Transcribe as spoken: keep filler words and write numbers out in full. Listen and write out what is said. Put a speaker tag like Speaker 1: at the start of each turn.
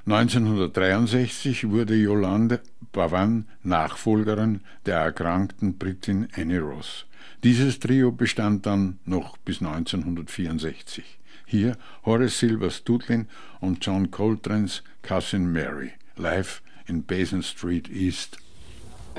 Speaker 1: neunzehnhundertdreiundsechzig wurde Yolande Bavan Nachfolgerin der erkrankten Britin Annie Ross. Dieses Trio bestand dann noch bis neunzehnhundertvierundsechzig. Hier Horace Silvers Tudlin und John Coltranes Cousin Mary, live in Basin Street East.